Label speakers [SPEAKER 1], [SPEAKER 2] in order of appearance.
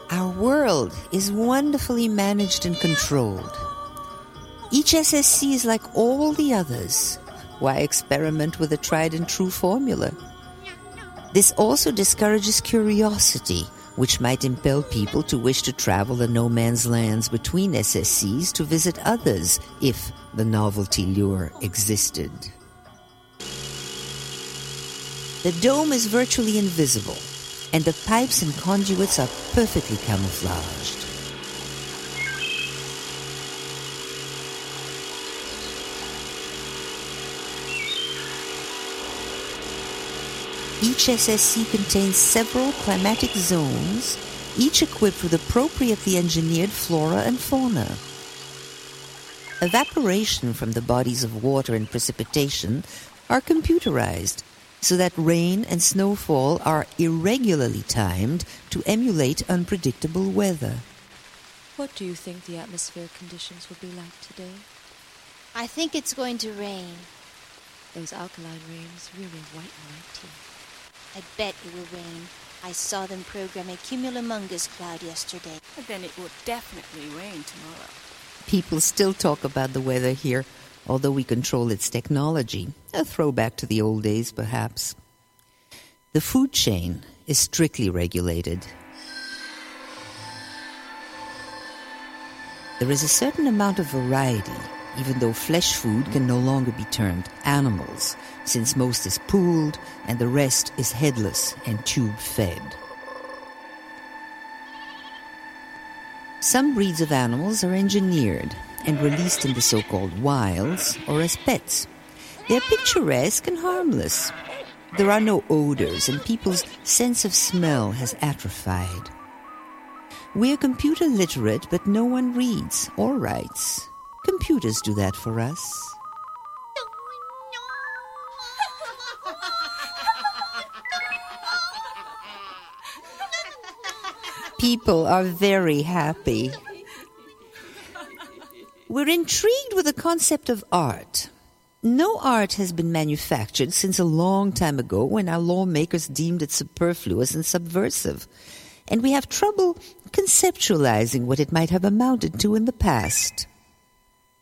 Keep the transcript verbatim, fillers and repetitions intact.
[SPEAKER 1] Our world is wonderfully managed and controlled. Each S S C is like all the others. Why experiment with a tried and true formula? This also discourages curiosity, which might impel people to wish to travel the no-man's lands between S S Cs to visit others, if the novelty lure existed. The dome is virtually invisible, and the pipes and conduits are perfectly camouflaged. Each S S C contains several climatic zones, each equipped with appropriately engineered flora and fauna. Evaporation from the bodies of water and precipitation are computerized, so that rain and snowfall are irregularly timed to emulate unpredictable weather.
[SPEAKER 2] What do you think the atmospheric conditions will be like today?
[SPEAKER 3] I think it's going to rain.
[SPEAKER 2] Those alkaline rains really whiten my teeth.
[SPEAKER 3] I bet it will rain. I saw them program a cumulonimbus cloud yesterday.
[SPEAKER 4] Then it will definitely rain tomorrow.
[SPEAKER 1] People still talk about the weather here, although we control its technology. A throwback to the old days, perhaps. The food chain is strictly regulated. There is a certain amount of variety, even though flesh food can no longer be termed animals, since most is pooled and the rest is headless and tube-fed. Some breeds of animals are engineered and released in the so-called wilds or as pets. They are picturesque and harmless. There are no odors, and people's sense of smell has atrophied. We are computer literate, but no one reads or writes. Computers do that for us. People are very happy. We're intrigued with the concept of art. No art has been manufactured since a long time ago, when our lawmakers deemed it superfluous and subversive, and we have trouble conceptualizing what it might have amounted to in the past.